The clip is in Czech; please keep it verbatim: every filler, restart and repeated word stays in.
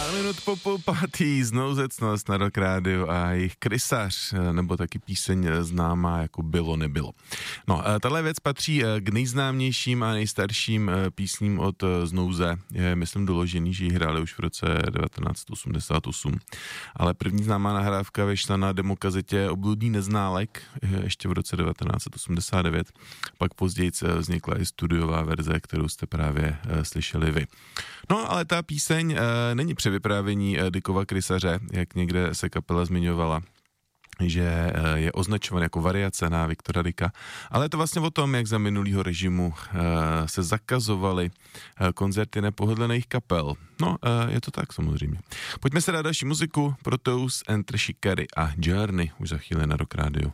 Pár minut po půl pátý, Znouzecnost na Rock Rádiu a jejich Krysař, nebo taky píseň známá jako Bylo nebylo. No, tahle věc patří k nejznámějším a nejstarším písním od Znouze. Je, myslím, doložený, že ji hráli už v roce devatenáct osmdesát osm. Ale první známá nahrávka vyšla na demokazetě Obludný neználek ještě v roce devatenáct osmdesát devět. Pak později vznikla i studiová verze, kterou jste právě slyšeli vy. No, ale ta píseň e, není převyprávění e, Dickova Krysaře, jak někde se kapela zmiňovala, že e, je označovan jako variace na Viktora Dicka, ale je to vlastně o tom, jak za minulýho režimu e, se zakazovaly e, koncerty nepohodlných kapel. No, e, je to tak samozřejmě. Pojďme se dát další muziku, Proteus and Trashikary a Journey už za chvíli na Rock Rádiu.